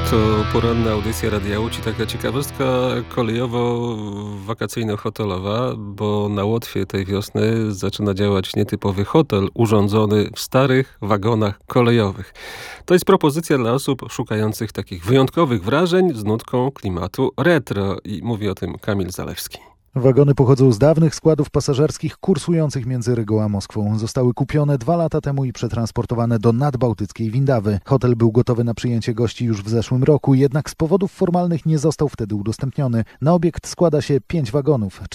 To poranna audycja Radia Łódź i taka ciekawostka kolejowo-wakacyjno-hotelowa, bo na Łotwie tej wiosny zaczyna działać nietypowy hotel urządzony w starych wagonach kolejowych. To jest propozycja dla osób szukających takich wyjątkowych wrażeń z nutką klimatu retro i mówi o tym Kamil Zalewski. Wagony pochodzą z dawnych składów pasażerskich kursujących między Rygą a Moskwą. Zostały kupione 2 lata temu i przetransportowane do nadbałtyckiej Windawy. Hotel był gotowy na przyjęcie gości już w zeszłym roku, jednak z powodów formalnych nie został wtedy udostępniony. Na obiekt składa się 5 wagonów.